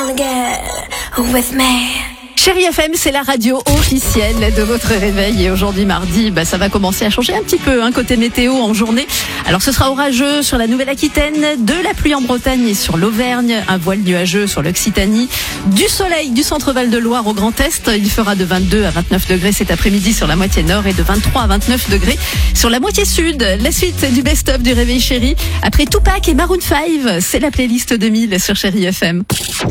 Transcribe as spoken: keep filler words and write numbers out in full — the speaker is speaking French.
wanna get with me. Chérie F M, c'est la radio officielle de votre réveil. Et aujourd'hui, mardi, bah, ça va commencer à changer un petit peu, hein, côté météo en journée. Alors, ce sera orageux sur la Nouvelle-Aquitaine, de la pluie en Bretagne et sur l'Auvergne, un voile nuageux sur l'Occitanie, du soleil du centre-Val de Loire au Grand Est. Il fera de vingt-deux à vingt-neuf degrés cet après-midi sur la moitié nord et de vingt-trois à vingt-neuf degrés sur la moitié sud. La suite du best-of du réveil chéri. Après Tupac et Maroon five, c'est la playlist deux mille sur Chérie F M.